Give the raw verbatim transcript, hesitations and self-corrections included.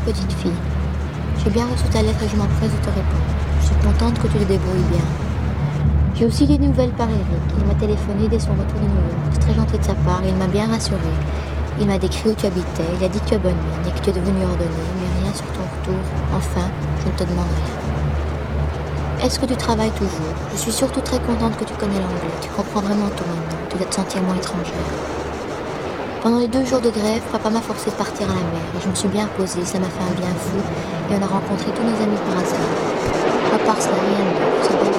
petite fille. J'ai bien reçu ta lettre et je m'empresse de te répondre. Je suis contente que tu te débrouilles bien. J'ai aussi des nouvelles par Eric. Il m'a téléphoné dès son retour de New York. C'est très gentil de sa part, il m'a bien rassurée. Il m'a décrit où tu habitais, il a dit que tu as bonne mine et que tu es devenu ordonné, mais rien sur ton retour. Enfin, je ne te demande rien. Est-ce que tu travailles toujours? Je suis surtout très contente que tu connais l'anglais. Tu comprends vraiment tout maintenant. Tu dois te sentir moins étrangère. Pendant les deux jours de grève, papa m'a forcé de partir à la mer et je me suis bien reposée, ça m'a fait un bien fou et on a rencontré tous nos amis par hasard. À part cela, rien de neuf, c'est bon.